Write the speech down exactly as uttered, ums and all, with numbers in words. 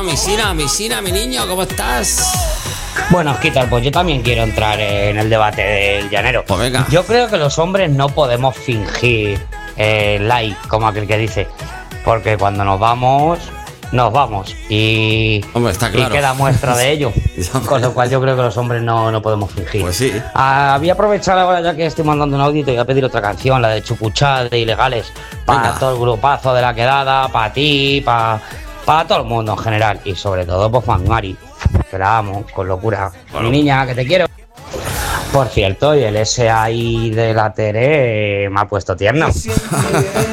Misina, Misina, mi niño, ¿cómo estás? Bueno, Osquitar, pues yo también quiero entrar en el debate del llanero. Pues venga. Yo creo que los hombres no podemos fingir eh, like, como aquel que dice, porque cuando nos vamos, nos vamos. Y, Hombre, está claro. y queda muestra de ello. Con lo cual yo creo que los hombres no, no podemos fingir. Pues sí. Ah, voy a aprovechar ahora, ya que estoy mandando un audio, y te voy a pedir otra canción, la de Chucuchá de Ilegales, para Venga. todo el grupazo de la quedada, para ti, para para todo el mundo en general. Y sobre todo, pues para mi Mari, que la amo con locura. Bueno. Mi niña, que te quiero. Por cierto, y el S A I de la Tere eh, me ha puesto tierno.